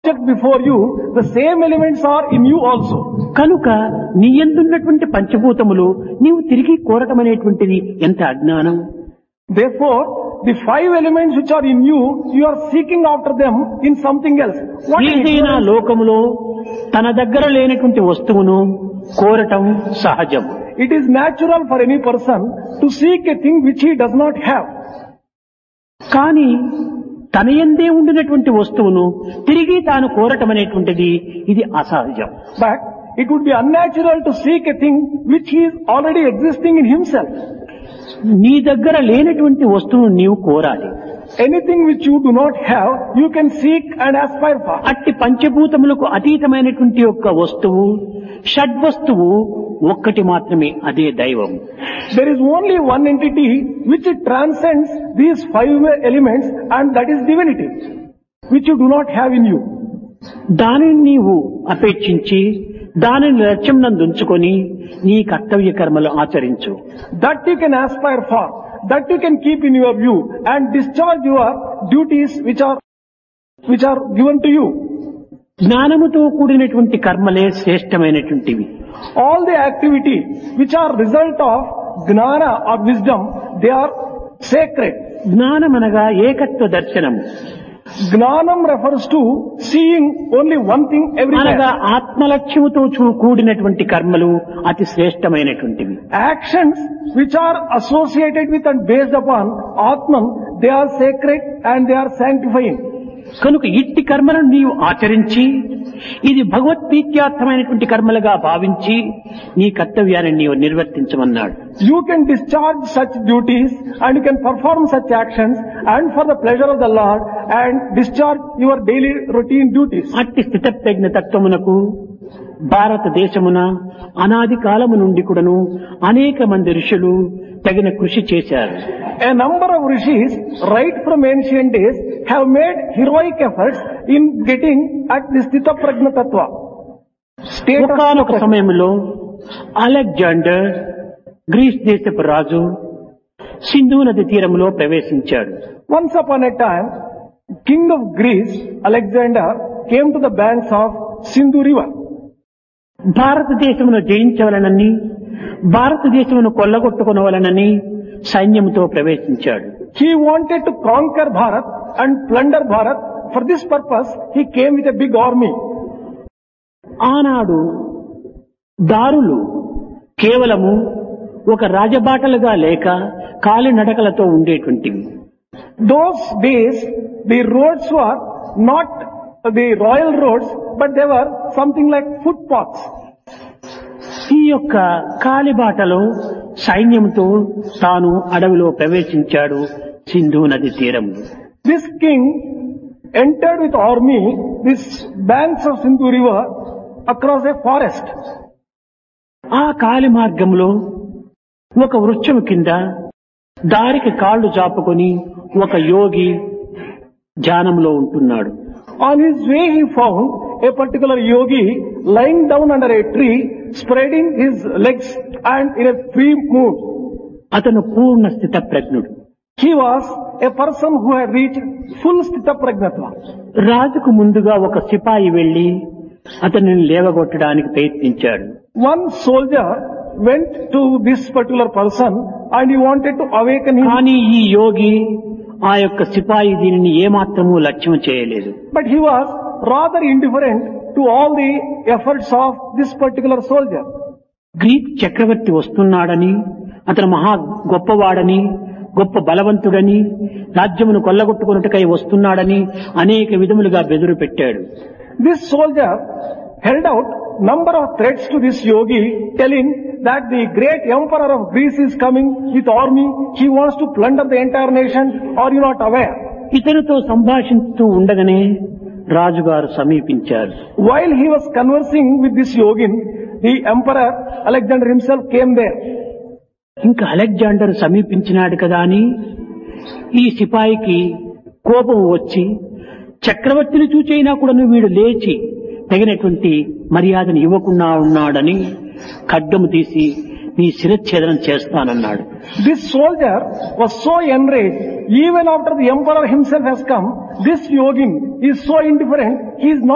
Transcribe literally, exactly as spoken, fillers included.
before you, the same elements are in you also. కనుక నీ యందున్నటువంటి పంచభూతములు నీవు తిరిగి కోరటం అనేటువంటిది ఎంత అజ్ఞానం. Therefore, the five elements which are in you, you are seeking after them in something else. What is ఏదైనా లోకములో తన దగ్గర లేనటువంటి వస్తువును కోరటం సహజం. It is natural for any person to seek a thing which he does not have. కానీ తన యందే ఉండినటువంటి వస్తువును తిరిగి తాను కోరటం అనేటువంటిది ఇది అసహజం. But it would be unnatural to seek a thing which he is already existing in himself. నీ దగ్గర లేనటువంటి వస్తువును నీవు కోరాలి. Anything which you do not have, you can seek and aspire for. అట్టి పంచభూతములకు అతీతమైనటువంటి యొక్క వస్తువు షడ్వస్తువు ఒక్కటి మాత్రమే, అదే దైవం. There is only one entity which transcends these five elements, and that is divinity, which you do not have in you. దానిని నీవు అపేక్షించి దానిని లక్ష్యం నందుంచుకొని నీ కర్తవ్య కర్మలు ఆచరించు. That you can aspire for, that you can keep in your view and discharge your duties which are which are given to you. జ్ఞానముతో కూడినటువంటి కర్మలే శ్రేష్టమైనటువంటివి. All the activity which are result of gnana or wisdom, they are sacred. జ్ఞానమనగా ఏకత్వ దర్శనం. Gnanam refers to seeing only one thing అనగా everywhere. ఆత్మలక్ష్యముతో చూ- కూడినటువంటి కర్మలు అతి శ్రేష్టమైనటువంటివి. Actions which are associated with and based upon Atman, they are sacred and they are sanctifying. కనుక ఇట్టి కర్మలను నీవు ఆచరించి ఇది భగవత్ప్రీత్యార్థమైనటువంటి కర్మలుగా భావించి నీ కర్తవ్యాన్ని నీవు నిర్వర్తించమన్నాడు. You can discharge such duties and you can perform such actions and for the pleasure of the Lord and discharge your daily routine duties. అట్టి స్థితప్రజ్ఞ తత్వమునకు భారతదేశమున అనాది కాలము నుండి కూడాను అనేక మంది ఋషులు తగిన కృషి చేశారు. A number of rishis right from ancient days have made heroic efforts in getting at the Sthita Prajna Tattva. State of ఒకానొక సమయంలో అలెగ్జాండర్ గ్రీస్ దేశపు రాజు సింధు నది తీరంలో ప్రవేశించాడు. Once upon a time, King of Greece, Alexander, came to the banks of Sindhu river. భారతదేశమును జయించవలనని భారతదేశమును కొల్లగొట్టుకునవలనని సైన్యంతో ప్రవేశించాడు. He wanted to conquer Bharat and plunder Bharat. For this purpose, he came with a big army. ఆనాడు దారులు కేవలము ఒక రాజబాటలుగా లేక కాలినడకలతో ఉండేటువంటివి. Those days, the roads were not the royal roads, but they were something like footpaths. ఈ యొక్క కాలిబాటలో సైన్యంతో తాను అడవిలో ప్రవేశించాడు సింధు నది తీరం. This king entered with army this banks of Sindhu river across a forest. ఆ కాలి మార్గంలో ఒక వృక్షము కింద దారికి కాళ్ళు చాపుకొని ఒక యోగి ధ్యానంలో ఉంటున్నాడు. On his way he found a particular yogi lying down under a tree, spreading his legs and in a free mood. అతను పూర్ణ స్థిత ప్రజ్ఞుడు. He was a person who had reached full Sthita Prajnatva. రాజుకు ముందుగా ఒక సిపాయి వెళ్లి అతనిని లేవగొట్టడానికి ప్రయత్నించాడు. One soldier went to this particular person and he wanted to awaken him. కానీ ఈ యోగి ఆ యొక్క సిపాయి దీనిని ఏమాత్రము లక్ష్యం చేయలేదు. But he was rather indifferent to all the efforts of this particular soldier. Greek చక్రవర్తి వస్తున్నాడని అతను మహా గొప్పవాడని గొప్ప బలవంతుడని రాజ్యమును కొల్లగొట్టుకున్నట్టుకై వస్తున్నాడని అనేక విధములుగా బెదురు పెట్టాడు. This soldier held out number of threats to this yogi, telling that the great emperor of Greece is coming with army. He wants to plunder the entire nation. Are you not aware? ఇతనితో సంభాషిస్తూ ఉండగానే రాజుగారు సమీపించారు. While he was conversing with this yogin, the emperor Alexander himself came there. ఇంకా Alexander సమీపించినాడు కదా అని ఈ సిపాయికి కోపం వచ్చి చక్రవర్తిని చూచైనా కూడా వీడు లేచి తగినటువంటి మర్యాదను ఇవ్వకుండా ఉన్నాడని ఖడ్గము తీసి నీ శిరచ్ఛేదనం చేస్తానన్నాడు. This soldier was so enraged, even after the emperor himself has come, this yogin is so indifferent, he is not